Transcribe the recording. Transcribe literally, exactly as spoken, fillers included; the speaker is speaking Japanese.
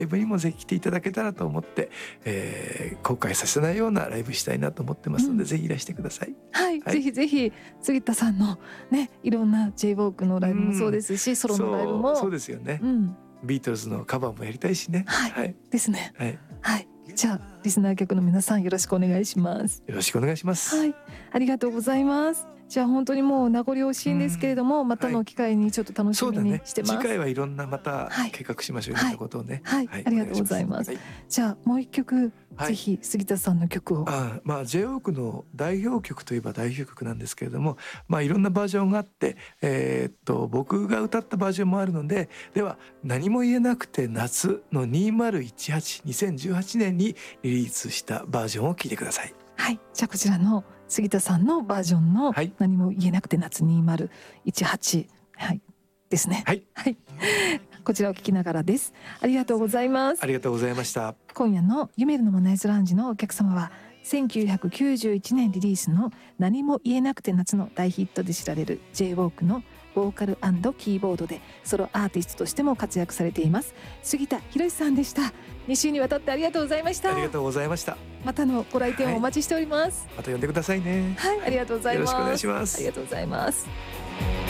イブにもぜひ来ていただけたらと思って、えー、後悔させないようなライブしたいなと思ってますので、うん、ぜひいらしてください。 はい、はい、ぜひぜひ杉田さんのね、いろんな J-ウォーク のライブもそうですし、うん、ソロのライブもそう、そうですよね、うん、ビートルズのカバーもやりたいしね。 はい、はい、ですね。 はい、 はい、じゃあリスナー客の皆さんよろしくお願いします。 よろしくお願いします。 はい、ありがとうございます。じゃあ本当にもう名残惜しいんですけれども、またの機会にちょっと楽しみにしてます。 はい、ね、次回はいろんなまた計画しましょう、はい、いろんなことをね。 はい、はい、ありがとうございます。はい、じゃあもう一曲、はい、ぜひ杉田さんの曲を。 あまあ J-ウォーク の代表曲といえば代表曲なんですけれども、まあいろんなバージョンがあって、えー、っと僕が歌ったバージョンもあるので、では何も言えなくて夏のにせんじゅうはち、にせんじゅうはちねんにリリースしたバージョンを聴いてください。 はい、じゃあこちらの杉田さんのバージョンの何も言えなくて夏にせんじゅうはち、はい、ですね。 はい、 はい、こちらを聞きながらです。ありがとうございます。 ありがとうございました。 今夜のユメルのモナイズラウンジのお客様はせんきゅうひゃくきゅうじゅういちねんリリースの何も言えなくて夏の大ヒットで知られる J-ウォーク のボーカル&キーボードでソロアーティストとしても活躍されています杉田博さんでした。に週にわたってありがとうございました。 ありがとうございました。 またのご来店をお待ちしております。 はい、また呼んでくださいね。 はい、ありがとうございます。 よろしくお願いします。 ありがとうございます。